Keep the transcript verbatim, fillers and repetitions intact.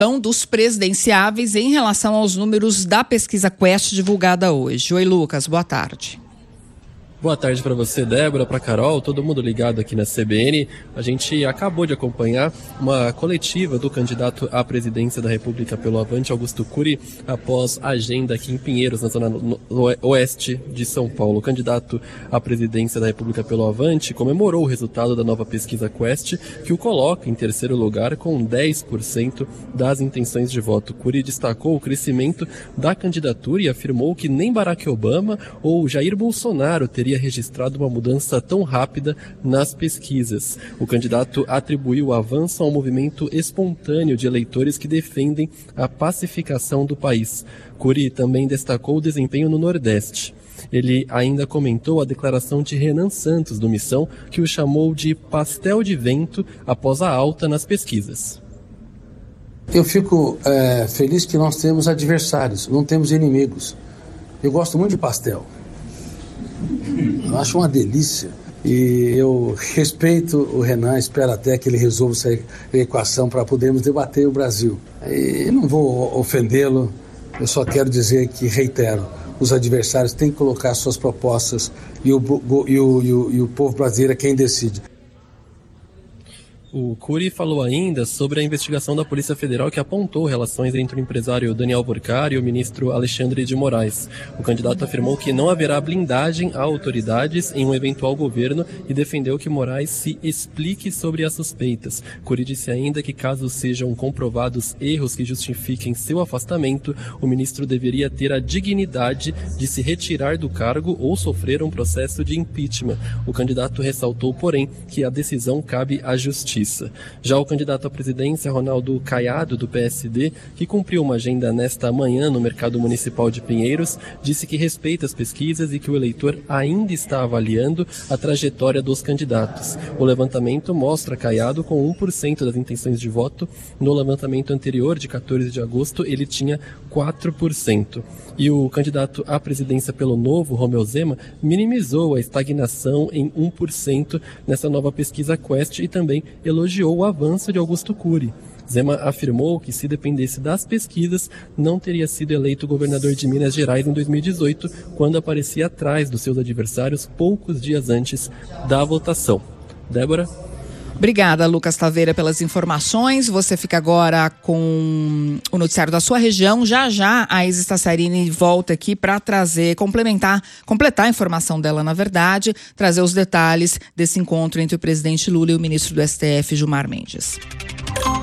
dos presidenciáveis em relação aos números da pesquisa Quest divulgada hoje. Oi, Lucas, boa tarde. Boa tarde para você, Débora, para Carol, todo mundo ligado aqui na C B N. A gente acabou de acompanhar uma coletiva do candidato à presidência da República pelo Avante, Augusto Cury, após a agenda aqui em Pinheiros, na zona oeste de São Paulo. O candidato à presidência da República pelo Avante comemorou o resultado da nova pesquisa Quest, que o coloca em terceiro lugar com dez por cento das intenções de voto. Cury destacou o crescimento da candidatura e afirmou que nem Barack Obama ou Jair Bolsonaro teria registrado uma mudança tão rápida nas pesquisas. O candidato atribuiu o avanço ao movimento espontâneo de eleitores que defendem a pacificação do país. Cury também destacou o desempenho no Nordeste. Ele ainda comentou a declaração de Renan Santos, do Missão, que o chamou de pastel de vento após a alta nas pesquisas. Eu fico é, feliz que nós temos adversários, não temos inimigos. Eu gosto muito de pastel. Eu acho uma delícia e eu respeito o Renan, espero até que ele resolva essa equação para podermos debater o Brasil. E não vou ofendê-lo, eu só quero dizer que, reitero, os adversários têm que colocar suas propostas e o, e o, e o, e o povo brasileiro é quem decide. O Cury falou ainda sobre a investigação da Polícia Federal que apontou relações entre o empresário Daniel Vorcar e o ministro Alexandre de Moraes. O candidato afirmou que não haverá blindagem a autoridades em um eventual governo e defendeu que Moraes se explique sobre as suspeitas. Cury disse ainda que, caso sejam comprovados erros que justifiquem seu afastamento, o ministro deveria ter a dignidade de se retirar do cargo ou sofrer um processo de impeachment. O candidato ressaltou, porém, que a decisão cabe à justiça. Já o candidato à presidência, Ronaldo Caiado, do P S D, que cumpriu uma agenda nesta manhã no Mercado Municipal de Pinheiros, disse que respeita as pesquisas e que o eleitor ainda está avaliando a trajetória dos candidatos. O levantamento mostra Caiado com um por cento das intenções de voto. No levantamento anterior, de quatorze de agosto, ele tinha quatro por cento. E o candidato à presidência pelo Novo, Romeu Zema, minimizou a estagnação em um por cento nessa nova pesquisa Quest e também elogiou o avanço de Augusto Cury. Zema afirmou que, se dependesse das pesquisas, não teria sido eleito governador de Minas Gerais em dois mil e dezoito, quando aparecia atrás dos seus adversários poucos dias antes da votação. Débora? Obrigada, Lucas Taveira, pelas informações. Você fica agora com o noticiário da sua região. Já já a Isis Tassarini volta aqui para trazer, complementar, completar a informação dela, na verdade, trazer os detalhes desse encontro entre o presidente Lula e o ministro do S T F, Gilmar Mendes.